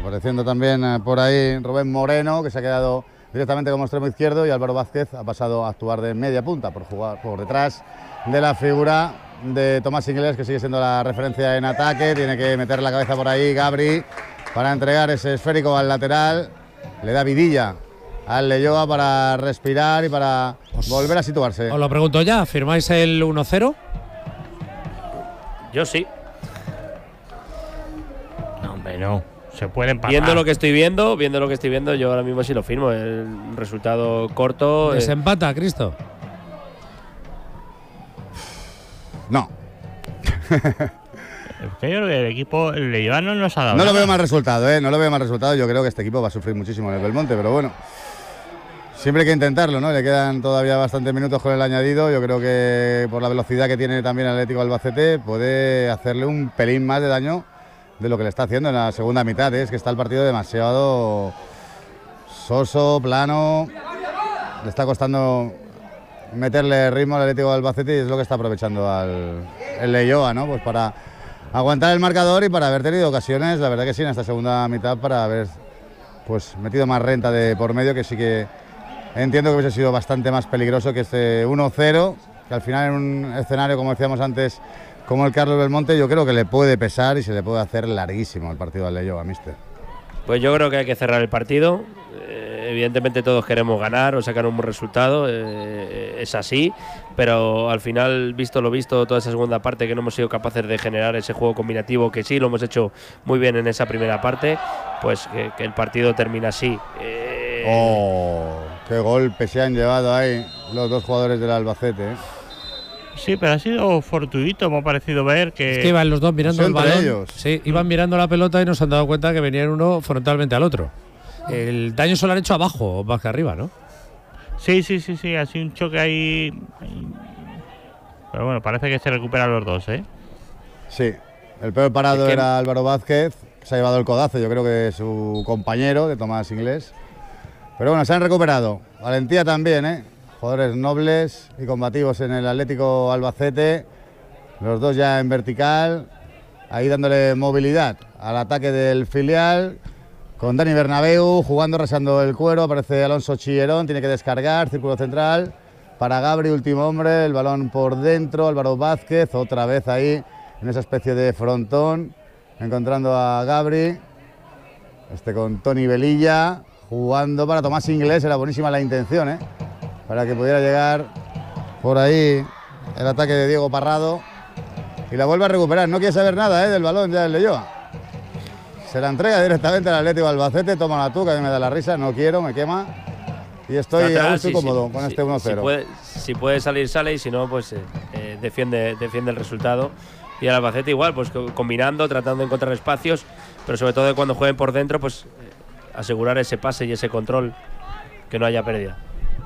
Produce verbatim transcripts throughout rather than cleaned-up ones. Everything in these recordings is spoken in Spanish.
Apareciendo también eh, por ahí Rubén Moreno, que se ha quedado directamente como extremo izquierdo, y Álvaro Vázquez ha pasado a actuar de media punta por jugar por detrás de la figura de Tomás Inglés, que sigue siendo la referencia en ataque. Tiene que meter la cabeza por ahí Gabri para entregar ese esférico al lateral. Le da vidilla al Leyoa para respirar y para os, volver a situarse. Os lo pregunto ya, ¿firmáis el uno cero? Yo sí. No, hombre, no. Se puede empatar. Viendo lo que estoy viendo, viendo lo que estoy viendo, yo ahora mismo sí lo firmo. El resultado corto. ¿Desempata, eh. Cristo? No. Yo creo que el equipo, el Leyoa no nos ha dado. No nada. lo veo mal resultado, ¿eh? No lo veo mal resultado. Yo creo que este equipo va a sufrir muchísimo en el Belmonte, pero bueno. Siempre hay que intentarlo, ¿no? Le quedan todavía bastantes minutos con el añadido. Yo creo que por la velocidad que tiene también el Atlético Albacete puede hacerle un pelín más de daño de lo que le está haciendo en la segunda mitad. ¿eh? Es que está el partido demasiado soso, plano. Le está costando meterle ritmo al Atlético Albacete y es lo que está aprovechando al el Leyoa, ¿no? Pues para aguantar el marcador y para haber tenido ocasiones, la verdad que sí, en esta segunda mitad, para haber pues metido más renta de por medio, que sí que entiendo que hubiese sido bastante más peligroso que este uno cero, que al final en un escenario, como decíamos antes, como el Carlos Belmonte, yo creo que le puede pesar y se le puede hacer larguísimo el partido al Leyoa, mister. Pues yo creo que hay que cerrar el partido. Eh, evidentemente todos queremos ganar o sacar un buen resultado, eh, es así, pero al final, visto lo visto, toda esa segunda parte que no hemos sido capaces de generar ese juego combinativo, que sí lo hemos hecho muy bien en esa primera parte, pues que, que el partido termina así. Eh, ¡Oh! ¡Qué golpe se han llevado ahí los dos jugadores del Albacete! ¿eh? Sí, pero ha sido fortuito, me ha parecido ver que… Es que iban los dos mirando el balón. Ellos. Sí, iban mirando la pelota y nos han dado cuenta que venían uno frontalmente al otro. El daño se lo han hecho abajo, más que arriba, ¿no? Sí, sí, sí, sí, ha sido un choque ahí… Pero bueno, parece que se recuperan los dos, ¿eh? Sí, el peor parado es que… era Álvaro Vázquez, que se ha llevado el codazo, yo creo que de su compañero, de Tomás Inglés. Pero bueno, se han recuperado. Valentía también, ¿eh? Jugadores nobles y combativos en el Atlético Albacete, los dos ya en vertical, ahí dándole movilidad al ataque del filial, con Dani Bernabéu jugando, rasando el cuero. Aparece Alonso Chillerón, tiene que descargar, círculo central para Gabri, último hombre, el balón por dentro, Álvaro Vázquez, otra vez ahí en esa especie de frontón, encontrando a Gabri, este con Toni Velilla, jugando para Tomás Inglés. Era buenísima la intención, ¿eh? Para que pudiera llegar por ahí el ataque de Diego Parrado. Y la vuelve a recuperar. No quiere saber nada ¿eh? del balón ya el Leyoa. Se la entrega directamente al Atlético Albacete. Toma la tú, que a mí me da la risa. No quiero, me quema. Y estoy atrás, a gusto y sí, cómodo sí, con sí, este uno cero. Si puede, si puede salir, sale. Y si no, pues eh, eh, defiende, defiende el resultado. Y el Albacete igual, pues combinando, tratando de encontrar espacios. Pero sobre todo cuando jueguen por dentro, pues eh, asegurar ese pase y ese control, que no haya pérdida.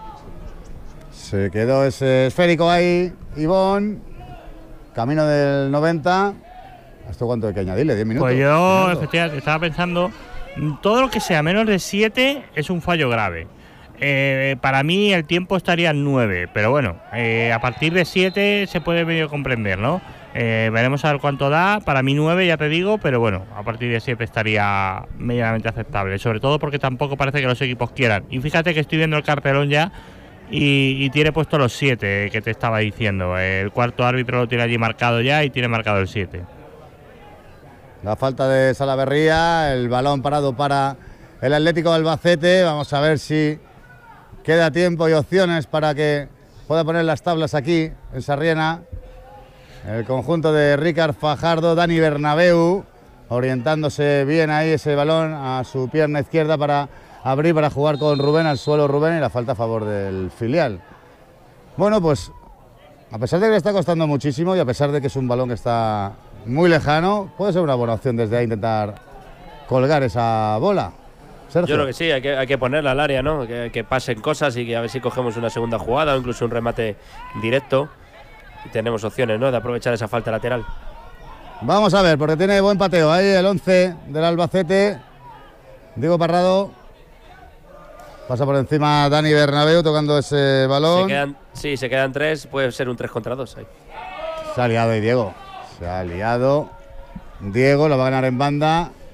Se quedó ese esférico ahí, Ivón. Camino del noventa. ¿Esto cuánto hay que añadirle? ¿diez minutos? Pues yo, efectivamente, estaba pensando, todo lo que sea menos de siete es un fallo grave. Eh, para mí el tiempo estaría en nueve, pero bueno, eh, a partir de siete se puede medio comprender, ¿no? Eh, veremos a ver cuánto da. Para mí nueve, ya te digo, pero bueno, a partir de siete estaría medianamente aceptable, sobre todo porque tampoco parece que los equipos quieran. Y fíjate que estoy viendo el cartelón ya y, y tiene puesto los siete que te estaba diciendo. El cuarto árbitro lo tiene allí marcado ya y tiene marcado el siete. La falta de Salaverría, el balón parado para el Atlético de Albacete. Vamos a ver si queda tiempo y opciones para que pueda poner las tablas aquí en Sarriena. El conjunto de Ricard Fajardo, Dani Bernabéu, orientándose bien ahí ese balón a su pierna izquierda para abrir, para jugar con Rubén al suelo Rubén, y la falta a favor del filial. Bueno, pues a pesar de que le está costando muchísimo y a pesar de que es un balón que está muy lejano, puede ser una buena opción desde ahí intentar colgar esa bola. Sergio. Yo creo que sí, hay que, hay que ponerla al área, ¿no? Que, que pasen cosas y que a ver si cogemos una segunda jugada o incluso un remate directo. Y tenemos opciones, ¿no?, de aprovechar esa falta lateral. Vamos a ver, porque tiene buen pateo ahí el once del Albacete. Diego Parrado. Pasa por encima Dani Bernabéu tocando ese balón. Se quedan, sí, se quedan tres, puede ser un tres contra dos ahí. Se ha liado ahí Diego. Se ha liado Diego, lo va a ganar en banda.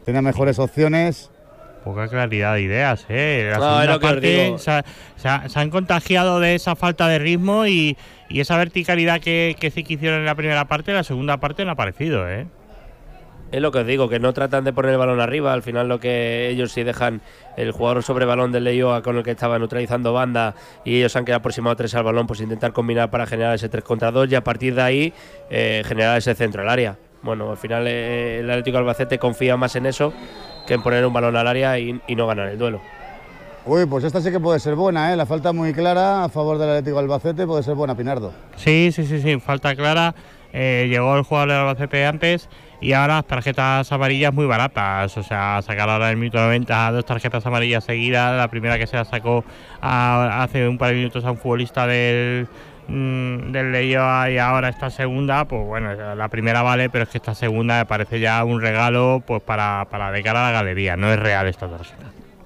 tenía mejores opciones. Poca claridad de ideas, ¿eh? La No, segunda es lo que os parte digo. se, ha- se ha- se han contagiado de esa falta de ritmo y, y esa verticalidad que, que sí que hicieron en la primera parte, en la segunda parte no ha aparecido, ¿eh? Es lo que os digo, que no tratan de poner el balón arriba. Al final lo que ellos sí dejan el jugador sobre balón del Leioa con el que estaba neutralizando banda y ellos han quedado aproximados tres al balón, pues intentar combinar para generar ese tres contra dos y a partir de ahí eh, generar ese centro al área. Bueno, al final eh, el Atlético de Albacete confía más en eso que en poner un balón al área y, y no ganar el duelo. Uy, pues esta sí que puede ser buena, ¿eh? La falta muy clara a favor del Atlético de Albacete puede ser buena, Pinardo. Sí, sí, sí, sí, falta clara. Eh, llegó el jugador del Albacete antes y ahora las tarjetas amarillas muy baratas. O sea, sacar ahora en el minuto noventa dos tarjetas amarillas seguidas. La primera que se la sacó a- hace un par de minutos a un futbolista del, mm, del Leioa y ahora esta segunda, pues bueno, la primera vale, pero es que esta segunda me parece ya un regalo pues para, para de cara a la galería. No es real esta tarjeta.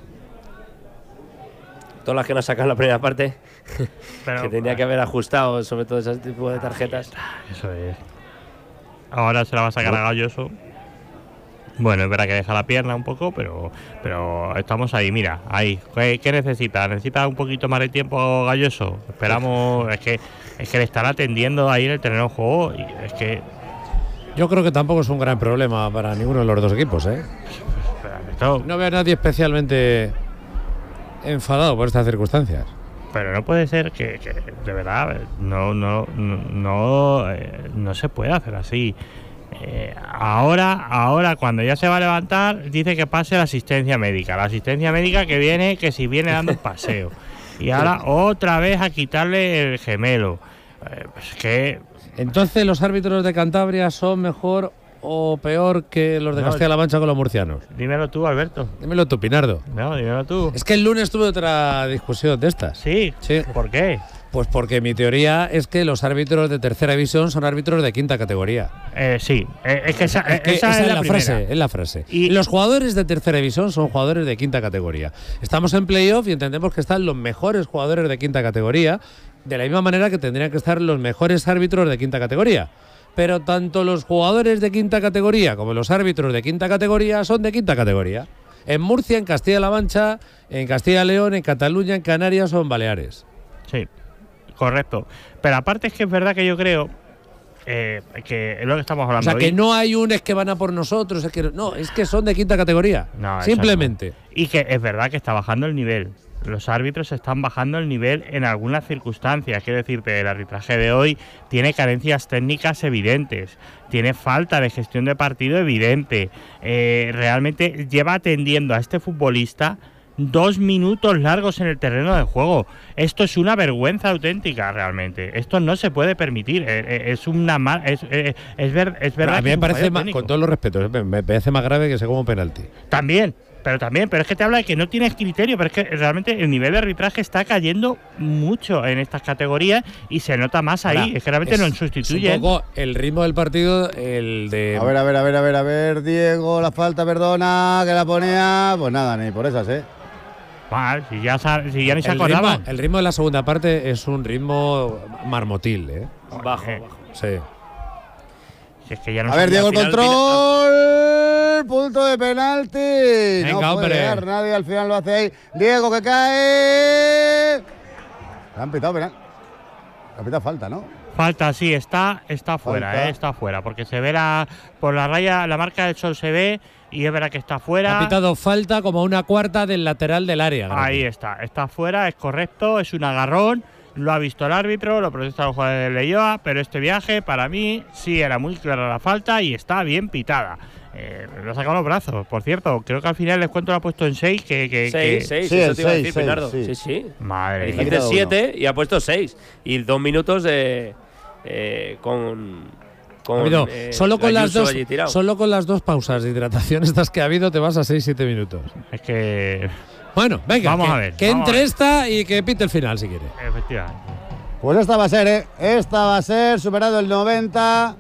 Todas las que nos sacan la primera parte, Pero, que tenía que haber ajustado sobre todo ese tipo de tarjetas. Eso es. Ahora se la va a sacar a Galloso. Bueno, es verdad que deja la pierna un poco, pero pero estamos ahí, mira, ahí. ¿Qué, qué necesita? ¿Necesita un poquito más de tiempo Galloso? Esperamos, es que es que le están atendiendo ahí en el terreno de juego y es que Yo creo que tampoco es un gran problema para ninguno de los dos equipos, ¿eh? esto, No veo a nadie especialmente enfadado por estas circunstancias. pero no puede ser que, que de verdad no no no no, eh, no se puede hacer así. Eh, ahora, ahora cuando ya se va a levantar, dice que pase la asistencia médica. La asistencia médica que viene, que si viene dando un paseo. Y ahora otra vez a quitarle el gemelo. Eh, pues que Entonces, ¿los árbitros de Cantabria son mejor o peor que los de No, Castilla-La Mancha con los murcianos? dímelo tú, Alberto. Dímelo tú, Pinardo. No, dímelo tú. Es que el lunes tuve otra discusión de estas. Sí, Sí. ¿por qué? Pues porque mi teoría es que los árbitros de tercera división son árbitros de quinta categoría. Eh, sí, eh, es que esa, Es que esa esa es la, la primera. frase, es la frase. Y- Y los jugadores de tercera división son jugadores de quinta categoría. Estamos en playoff y entendemos que están los mejores jugadores de quinta categoría, de la misma manera que tendrían que estar los mejores árbitros de quinta categoría. Pero tanto los jugadores de quinta categoría como los árbitros de quinta categoría son de quinta categoría. En Murcia, en Castilla-La Mancha, en Castilla y León, en Cataluña, en Canarias o en Baleares. Sí, correcto. Pero aparte es que es verdad que yo creo eh, que es lo que estamos O hablando sea, que hoy. no hay un es que van a por nosotros, es que no, es que son de quinta categoría. No, eso Simplemente. Y que es verdad que está bajando el nivel. Los árbitros están bajando el nivel en algunas circunstancias. Quiero decirte, el arbitraje de hoy tiene carencias técnicas evidentes, tiene falta de gestión de partido evidente. Eh, realmente lleva atendiendo a este futbolista dos minutos largos en el terreno de juego. Esto es una vergüenza auténtica realmente. Esto no se puede permitir. Eh, eh, es una mal, es, eh, es, ver, es verdad. A mí que me es un parece, fallo más, técnico. con todos los respetos, me, me parece más grave que sea como un penalti. También, pero también, pero es que te habla de que no tienes criterio, pero es que realmente el nivel de arbitraje está cayendo mucho en estas categorías y se nota más ahí. Ahora, es que realmente es- no Es sustituyen. un poco el ritmo del partido, el de. A ver, a ver, a ver, a ver, a ver, Diego, la falta, perdona, que la ponía. Pues nada, ni por esas, ¿eh? Mal, si ya, sa- si ya ni se el, ritmo, acordaban. el ritmo de la segunda parte es un ritmo marmotil, ¿eh? Bajo, Eh, bajo. Sí. Si es que ya no A ver, se- Diego, el al final- control. Punto de penalti. Venga, no puede hombre. dar nadie, al final lo hace ahí. Diego que cae. Le han pitado penal. Le han pitado falta, ¿no? Falta, sí, está, está fuera, Falta. eh, está fuera, porque se ve la, por la raya, la marca del sol se ve y es verdad que está fuera. Ha pitado falta como una cuarta del lateral del área. Ahí está, está fuera, es correcto, es un agarrón, lo ha visto el árbitro, lo protesta el jugador de Leioa, pero este viaje para mí sí era muy clara la falta y está bien pitada. Eh, lo ha sacado los brazos, por cierto, creo que al final el descuento lo ha puesto en seis, que, que, Seis, que- seis, Sí, eso el te iba a seis, decir, seis, Pinardo. sí. Sí, sí. Madre mía. Ha Dijiste quitado siete y ha puesto seis. Y dos minutos de, eh, con. Ha con habido- eh, solo, con las Ayuso dos, allí tirado. solo con las dos pausas de hidratación estas que ha habido te vas a seis siete minutos. Es que, Bueno, venga, Vamos que, a ver, que vamos a entre ver. esta y que pite el final si quiere. efectivamente. Pues esta va a ser, ¿eh? Esta va a ser, superado el noventa.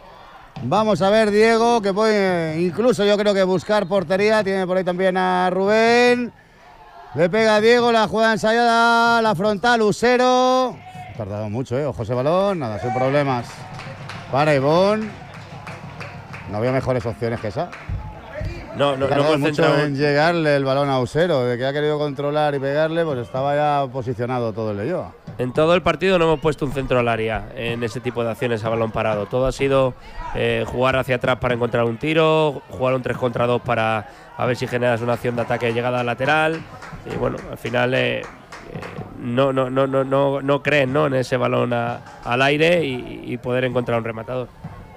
Vamos a ver, Diego, que puede incluso yo creo que buscar portería. Tiene por ahí también a Rubén. Le pega a Diego, la jugada ensayada, la frontal, Usero. Ha tardado mucho, ¿eh? Ojo ese balón, nada, sin problemas. Para Ivón. No había mejores opciones que esa. No, no, Tardó no hemos mucho centrado- en llegarle el balón a Usero, de que ha querido controlar y pegarle, pues estaba ya posicionado todo el Leyoa. En todo el partido no hemos puesto un centro al área en ese tipo de acciones a balón parado. Todo ha sido eh, jugar hacia atrás para encontrar un tiro, jugar un tres contra dos para a ver si generas una acción de ataque llegada al lateral. Y bueno, al final eh, eh, no, no, no, no, no, no creen, ¿no?, en ese balón a- al aire y, y poder encontrar un rematador.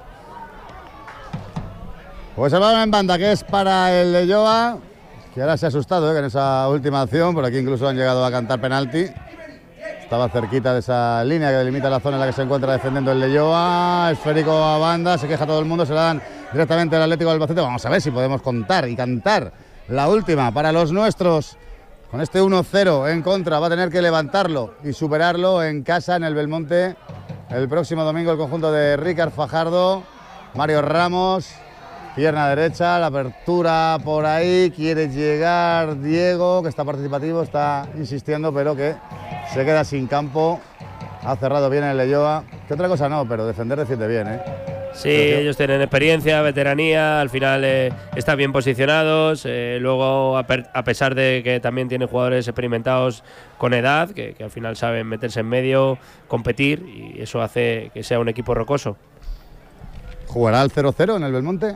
Pues el balón en banda, que es para el Leyoa, que ahora se ha asustado, ¿eh?, que en esa última acción, por aquí incluso han llegado a cantar penalti. Estaba cerquita de esa línea que delimita la zona en la que se encuentra defendiendo el Leyoa. Esférico a banda, se queja todo el mundo, se la dan directamente al Atlético de Albacete. Vamos a ver si podemos contar y cantar la última para los nuestros. Con este uno cero en contra va a tener que levantarlo y superarlo en casa en el Belmonte el próximo domingo el conjunto de Ricard Fajardo. Mario Ramos, pierna derecha, la apertura por ahí, quiere llegar Diego, que está participativo, está insistiendo, pero que se queda sin campo. Ha cerrado bien el Leyoa, que otra cosa no, pero defender defiende bien, ¿eh? Sí, ellos tienen experiencia, veteranía, al final eh, están bien posicionados. Eh, luego, a, per- a pesar de que también tienen jugadores experimentados con edad, que, que al final saben meterse en medio, competir, y eso hace que sea un equipo rocoso. ¿Jugará el cero cero en el Belmonte?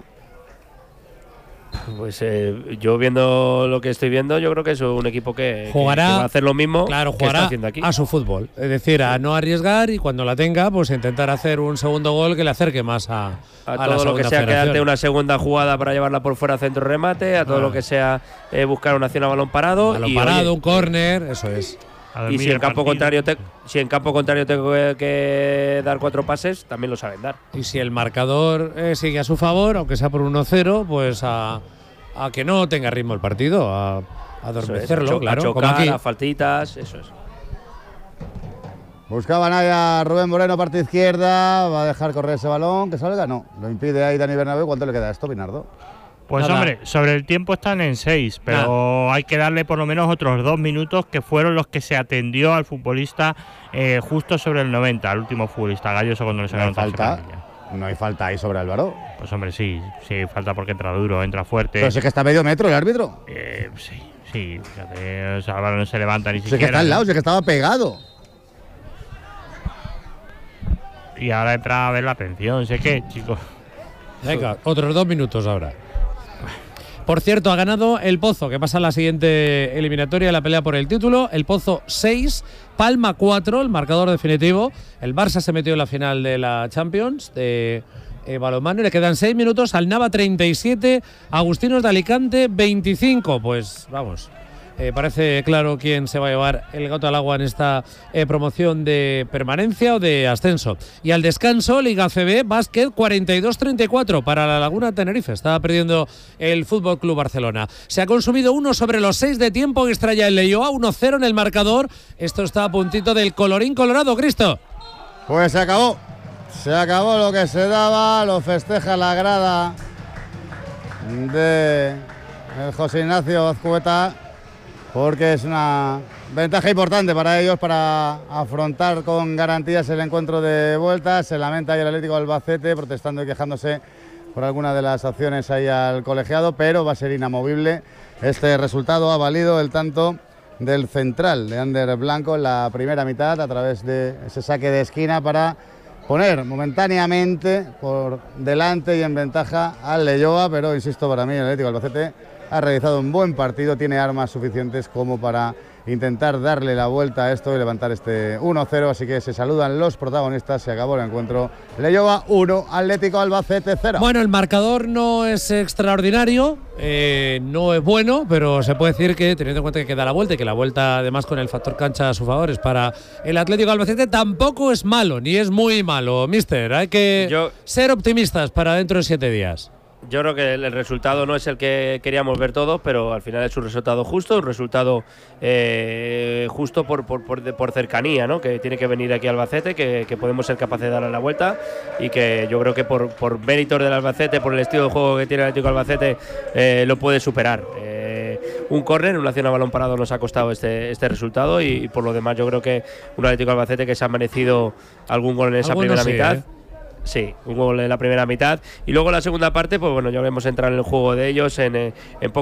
Pues eh, yo viendo lo que estoy viendo, yo creo que es un equipo que, que- Jugará, que va a hacer lo mismo claro, que está jugará haciendo aquí. a su fútbol. Es decir, a no arriesgar y cuando la tenga, pues intentar hacer un segundo gol que le acerque más a, A, a la todo lo que segunda sea federación. quedarte una segunda jugada para llevarla por fuera centro remate, a todo Ah. lo que sea eh, buscar una acción a balón parado. Balón y, parado, oye, un córner, eso es. A y dormir si en el campo partido. contrario te, si en campo contrario tengo que, que dar cuatro pases, también lo saben dar. Y si el marcador eh, sigue a su favor, aunque sea por uno cero, pues a, a que no tenga ritmo el partido, a, a Eso es, adormecerlo, a cho- claro. a como chocar, aquí. a faltitas, eso es. Buscaban ahí a Rubén Moreno, parte izquierda, va a dejar correr ese balón, que salga, no, lo impide ahí Dani Bernabéu. ¿Cuánto le queda a esto, Pinardo? Pues Nada. hombre, sobre el tiempo están en seis, pero hay que darle por lo menos otros dos minutos, que fueron los que se atendió al futbolista eh, justo sobre el noventa, al último futbolista Galloso cuando le No hay sacaron tarjeta falta, amarilla. no hay falta ahí sobre Álvaro. Pues hombre, sí, sí, falta porque entra duro, entra fuerte. Pero si es que está a medio metro el árbitro. Eh, sí, sí, fíjate, o sea, Álvaro no se levanta ni Si es siquiera. que está al lado, si es que estaba pegado. Y ahora entra a ver la atención, sé que, chicos. Venga, otros dos minutos ahora. Por cierto, ha ganado el Pozo, que pasa a la siguiente eliminatoria de la pelea por el título. El Pozo seis, Palma cuatro, el marcador definitivo. El Barça se metió en la final de la Champions de eh, balonmano y le quedan seis minutos. Al Nava treinta y siete, Agustinos de Alicante veinticinco. Pues vamos, eh, parece claro quién se va a llevar el gato al agua en esta eh, promoción de permanencia o de ascenso. Y al descanso, Liga C B, básquet cuarenta y dos treinta y cuatro para la Laguna Tenerife. Estaba perdiendo el Fútbol Club Barcelona. Se ha consumido uno sobre los seis de tiempo extra ya el Leyoa, uno cero en el marcador. Esto está a puntito del colorín colorado, Cristo. Pues se acabó. Se acabó lo que se daba, lo festeja la grada de el José Ignacio Azcueta, porque es una ventaja importante para ellos para afrontar con garantías el encuentro de vuelta. Se lamenta ahí el Atlético de Albacete protestando y quejándose por alguna de las acciones ahí al colegiado, pero va a ser inamovible. Este resultado ha valido el tanto del central de Ander Blanco en la primera mitad a través de ese saque de esquina para poner momentáneamente por delante y en ventaja al Leyoa, pero insisto, para mí el Atlético de Albacete ha realizado un buen partido, tiene armas suficientes como para intentar darle la vuelta a esto y levantar este uno cero, así que se saludan los protagonistas, se acabó el encuentro. Leyoa uno, Atlético Albacete cero. Bueno, el marcador no es extraordinario, eh, no es bueno, pero se puede decir que, teniendo en cuenta que queda la vuelta y que la vuelta, además, con el factor cancha a su favor, es para el Atlético Albacete, tampoco es malo, ni es muy malo, mister. Hay que Yo- ser optimistas para dentro de siete días. Yo creo que el, el resultado no es el que queríamos ver todos, pero al final es un resultado justo, un resultado eh, justo por, por, por, de- por cercanía, ¿no? Que tiene que venir aquí Albacete, que, que podemos ser capaces de darle la vuelta y que yo creo que por, por méritos del Albacete, por el estilo de juego que tiene el Atlético Albacete, eh, lo puede superar. Eh, un córner, una acción a balón parado nos ha costado este, este resultado y, y por lo demás yo creo que un Atlético Albacete que se ha merecido algún gol en esa Algunos primera sí, mitad. ¿eh? Sí, un gol en la primera mitad. Y luego la segunda parte, pues bueno, ya hemos entrado en el juego de ellos en, en poco